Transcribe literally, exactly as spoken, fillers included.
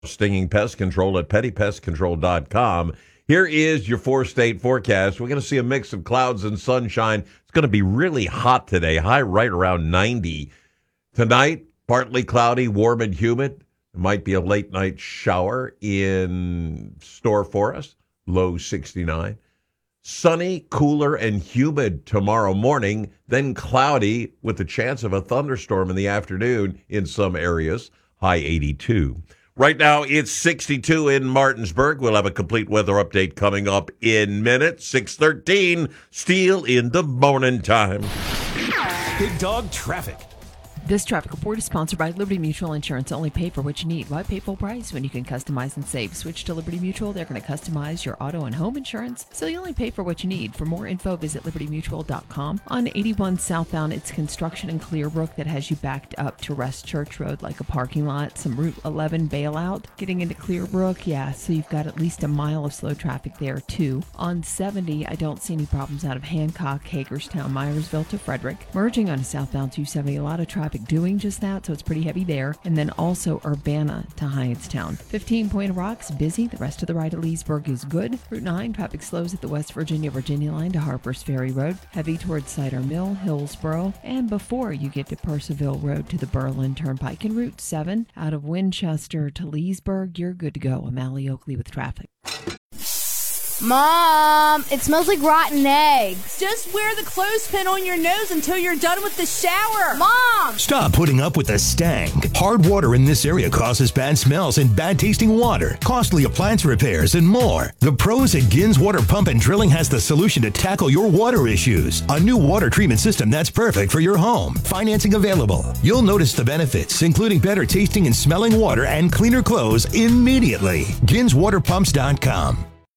Stinging Pest Control at petty pest control dot com. Here is your four-state forecast. We're going to see a mix of clouds and sunshine. It's going to be really hot today, high right around ninety. Tonight, partly cloudy, warm and humid. There might be a late-night shower in store for us, low sixty-nine. Sunny, cooler, and humid tomorrow morning, then cloudy with the chance of a thunderstorm in the afternoon in some areas, high eighty-two. Right now, it's sixty-two in Martinsburg. We'll have a complete weather update coming up in minutes. six thirteen, Steel in the morning time. Big Dog Traffic. This traffic report is sponsored by Liberty Mutual Insurance. Only pay for what you need. Why pay full price when you can customize and save? Switch to Liberty Mutual. They're going to customize your auto and home insurance, so you only pay for what you need. For more info, visit liberty mutual dot com. On eighty-one southbound, it's construction in Clearbrook that has you backed up to Rest Church Road like a parking lot. Some Route eleven bailout getting into Clearbrook. Yeah, so you've got at least a mile of slow traffic there, too. On seventy, I don't see any problems out of Hancock, Hagerstown, Myersville to Frederick. Merging onto southbound two seventy, a lot of traffic doing just that, so it's pretty heavy there. And then also Urbana to Hyattstown. fifteen Point Rocks, busy. The rest of the ride at Leesburg is good. Route nine, traffic slows at the West Virginia-Virginia line to Harpers Ferry Road. Heavy towards Cider Mill, Hillsboro. And before you get to Percival Road to the Berlin Turnpike. And Route seven, out of Winchester to Leesburg, you're good to go. I'm Allie Oakley with traffic. Mom, it smells like rotten eggs. Just wear the clothespin on your nose until you're done with the shower. Mom! Stop putting up with the stank. Hard water in this area causes bad smells and bad tasting water, costly appliance repairs, and more. The pros at Gins Water Pump and Drilling has the solution to tackle your water issues. A new water treatment system that's perfect for your home. Financing available. You'll notice the benefits, including better tasting and smelling water and cleaner clothes immediately. gins water pumps dot com.